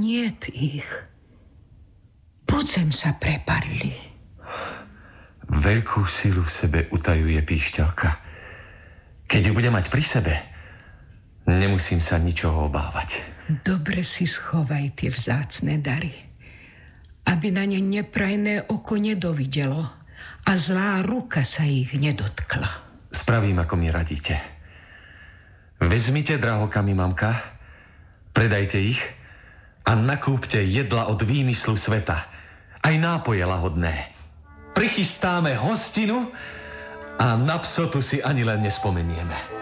niet ich. Pod zem sa prepadli. Veľkú silu v sebe utajuje píšťalka. Keď ju bude mať pri sebe, nemusím sa ničoho obávať. Dobre si schovaj tie vzácne dary, aby na ne neprajné oko nedovidelo a zlá ruka sa ich nedotkla. Spravím, ako mi radíte. Vezmite drahokamy, mamka, predajte ich a nakúpte jedla od výmyslu sveta, aj nápoje lahodné. Prichystáme hostinu a na psotu si ani len nespomenieme.